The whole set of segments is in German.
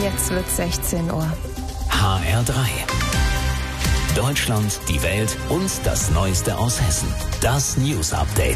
Jetzt wird 16 Uhr. HR3. Deutschland, die Welt und das Neueste aus Hessen. Das News Update.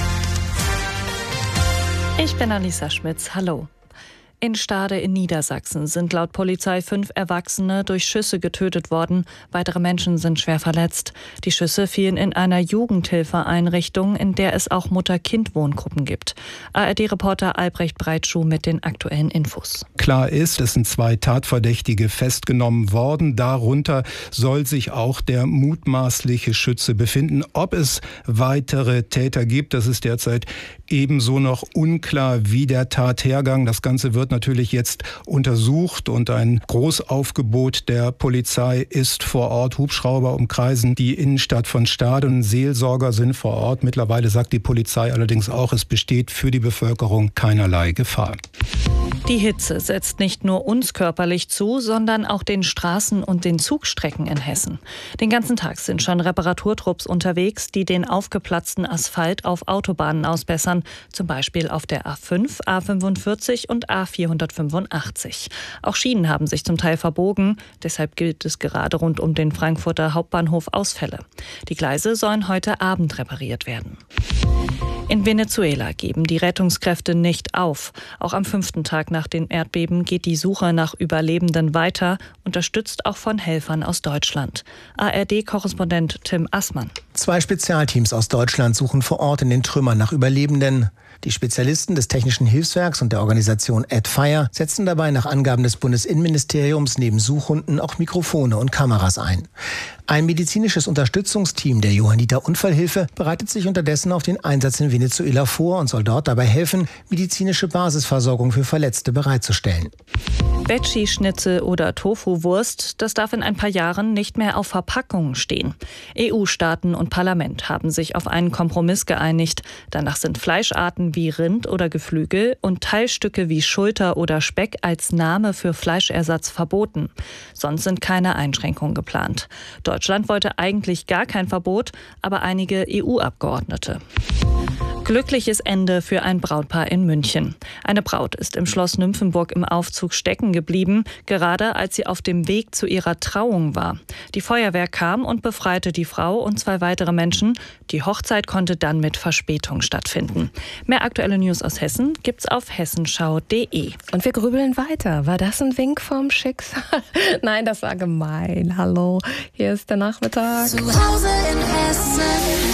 Ich bin Alisa Schmitz. Hallo. In Stade in Niedersachsen sind laut Polizei 5 Erwachsene durch Schüsse getötet worden. Weitere Menschen sind schwer verletzt. Die Schüsse fielen in einer Jugendhilfeeinrichtung, in der es auch Mutter-Kind-Wohngruppen gibt. ARD-Reporter Albrecht Breitschuh mit den aktuellen Infos. Klar ist, es sind 2 Tatverdächtige festgenommen worden. Darunter soll sich auch der mutmaßliche Schütze befinden. Ob es weitere Täter gibt, das ist derzeit ebenso noch unklar wie der Tathergang. Das Ganze wird natürlich jetzt untersucht und ein Großaufgebot der Polizei ist vor Ort. Hubschrauber umkreisen die Innenstadt von Stade und Seelsorger sind vor Ort. Mittlerweile sagt die Polizei allerdings auch, es besteht für die Bevölkerung keinerlei Gefahr. Die Hitze setzt nicht nur uns körperlich zu, sondern auch den Straßen und den Zugstrecken in Hessen. Den ganzen Tag sind schon Reparaturtrupps unterwegs, die den aufgeplatzten Asphalt auf Autobahnen ausbessern, zum Beispiel auf der A5, A45 und A485. Auch Schienen haben sich zum Teil verbogen, deshalb gilt es gerade rund um den Frankfurter Hauptbahnhof Ausfälle. Die Gleise sollen heute Abend repariert werden. In Venezuela geben die Rettungskräfte nicht auf. Auch am 5. Tag nach dem Erdbeben geht die Suche nach Überlebenden weiter, unterstützt auch von Helfern aus Deutschland. ARD-Korrespondent Tim Assmann. 2 Spezialteams aus Deutschland suchen vor Ort in den Trümmern nach Überlebenden. Die Spezialisten des Technischen Hilfswerks und der Organisation AdFire setzen dabei nach Angaben des Bundesinnenministeriums neben Suchhunden auch Mikrofone und Kameras ein. Ein medizinisches Unterstützungsteam der Johanniter Unfallhilfe bereitet sich unterdessen auf den Einsatz in Venezuela vor und soll dort dabei helfen, medizinische Basisversorgung für Verletzte bereitzustellen. Veggie-Schnitzel oder Tofu-Wurst, das darf in ein paar Jahren nicht mehr auf Verpackungen stehen. EU-Staaten und Parlament haben sich auf einen Kompromiss geeinigt. Danach sind Fleischarten wie Rind oder Geflügel und Teilstücke wie Schulter oder Speck als Name für Fleischersatz verboten. Sonst sind keine Einschränkungen geplant. Deutschland wollte eigentlich gar kein Verbot, aber einige EU-Abgeordnete. Glückliches Ende für ein Brautpaar in München. Eine Braut ist im Schloss Nymphenburg im Aufzug stecken geblieben, gerade als sie auf dem Weg zu ihrer Trauung war. Die Feuerwehr kam und befreite die Frau und 2 weitere Menschen. Die Hochzeit konnte dann mit Verspätung stattfinden. Mehr aktuelle News aus Hessen gibt's auf hessenschau.de. Und wir grübeln weiter. War das ein Wink vom Schicksal? Nein, das war gemein. Hallo, hier ist der Nachmittag. Zu Hause in Hessen.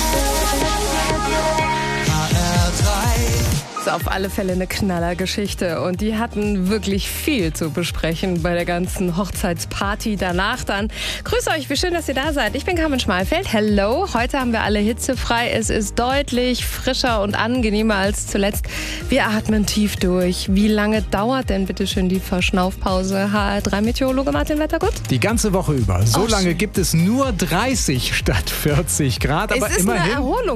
Ist auf alle Fälle eine Knallergeschichte und die hatten wirklich viel zu besprechen bei der ganzen Hochzeitsparty danach dann. Grüß euch, wie schön, dass ihr da seid. Ich bin Carmen Schmalfeld. Hello, heute haben wir alle hitzefrei. Es ist deutlich frischer und angenehmer als zuletzt. Wir atmen tief durch. Wie lange dauert denn bitte schön die Verschnaufpause? HR3-Meteorologe Martin Wettergut? Die ganze Woche über. So lange gibt es nur 30 statt 40 Grad, aber es ist immerhin. Eine Erholung.